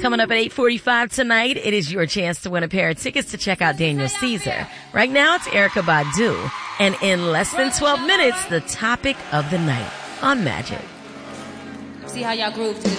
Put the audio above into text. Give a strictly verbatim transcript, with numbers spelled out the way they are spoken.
Coming up at eight forty-five tonight, it is your chance to win a pair of tickets to check out Daniel Caesar. Right now, it's Erykah Badu. And in less than twelve minutes, the topic of the night on Magic. See how y'all groove to this.